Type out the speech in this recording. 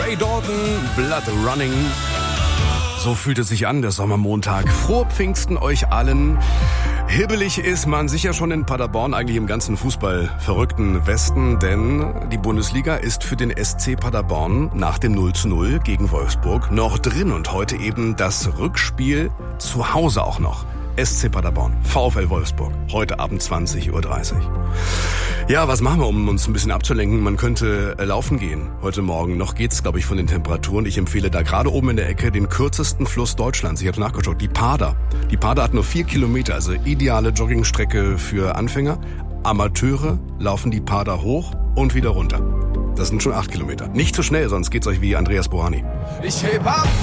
Ray Dalton, Blood Running. So fühlt es sich an, der Sommermontag. Frohe Pfingsten euch allen. Hibbelig ist man sicher schon in Paderborn, eigentlich im ganzen Fußball-verrückten Westen, denn die Bundesliga ist für den SC Paderborn nach dem 0:0 gegen Wolfsburg noch drin und heute eben das Rückspiel zu Hause auch noch. SC Paderborn, VfL Wolfsburg, heute Abend 20:30 Uhr. Ja, was machen wir, um uns ein bisschen abzulenken? Man könnte laufen gehen heute Morgen. Noch geht's, glaube ich, von den Temperaturen. Ich empfehle da gerade oben in der Ecke den kürzesten Fluss Deutschlands. Ich habe nachgeschaut, die Pader. Die Pader hat nur 4 Kilometer, also ideale Joggingstrecke für Anfänger. Amateure laufen die Pader hoch und wieder runter. Das sind schon 8 Kilometer. Nicht zu schnell, sonst geht's euch wie Andreas Borani. Ich heb ab!